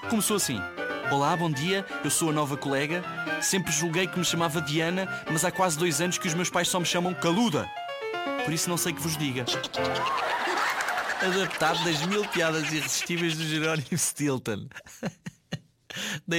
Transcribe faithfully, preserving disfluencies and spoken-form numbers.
Começou assim: olá, bom dia, eu sou a nova colega. Sempre julguei que me chamava Diana, mas há quase dois anos que os meus pais só me chamam Caluda. Por isso não sei que vos diga. Adaptado das mil piadas irresistíveis do Jerónimo Stilton.